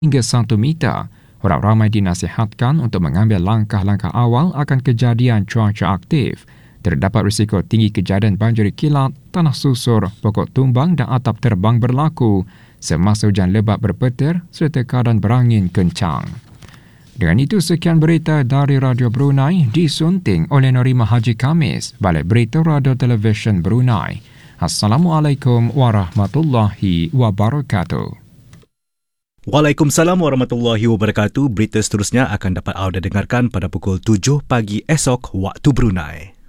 hingga 1 meter. Orang ramai dinasihatkan untuk mengambil langkah-langkah awal akan kejadian cuaca aktif. Terdapat risiko tinggi kejadian banjir kilat, tanah susur, pokok tumbang dan atap terbang berlaku semasa hujan lebat berpetir serta keadaan berangin kencang. Dengan itu, sekian berita dari Radio Brunei disunting oleh Norima Haji Kamis, Balai Berita Radio Televisyen Brunei. Assalamualaikum warahmatullahi wabarakatuh. Waalaikumsalam warahmatullahi wabarakatuh. Berita seterusnya akan dapat anda dengarkan pada pukul 7 pagi esok waktu Brunei.